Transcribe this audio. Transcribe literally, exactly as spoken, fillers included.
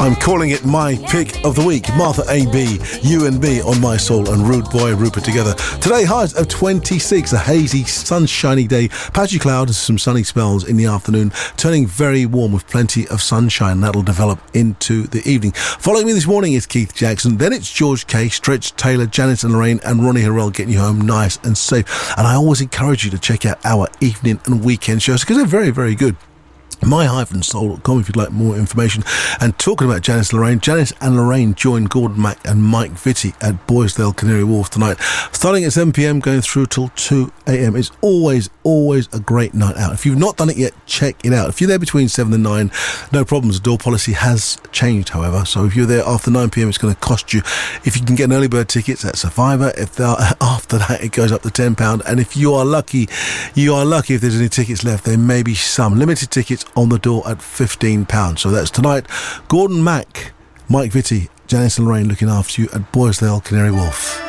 I'm calling it my pick of the week. Martha A B, U and B on My Soul, and Rude Boy Rupert together. Today, highs of twenty-six, a hazy, sunshiny day, patchy clouds, some sunny spells in the afternoon, turning very warm with plenty of sunshine. That'll develop into the evening. Following me this morning is Keith Jackson, then it's George Kay, Stretch Taylor, Janice and Lorraine, and Ronnie Harrell getting you home nice and safe. And I always encourage you to check out our evening and weekend shows because they're very, very good. my dash soul dot com if you'd like more information. And talking about Janice and Lorraine, Janice and Lorraine join Gordon Mack and Mike Vitti at Boysdale Canary Wharf tonight, starting at seven p.m, going through till two a.m. It's always, always a great night out. If you've not done it yet, check it out. If you're there between seven and nine, no problems. The door policy has changed, however, so if you're there after nine p.m, it's going to cost you. If you can get an early bird tickets at Survivor, if they are, after that it goes up to ten pounds, and if you are lucky, you are lucky if there's any tickets left, there may be some limited tickets on the door at fifteen pounds. So that's tonight. Gordon Mack, Mike Vitti, Janice and Lorraine looking after you at Boysdale Canary Wharf.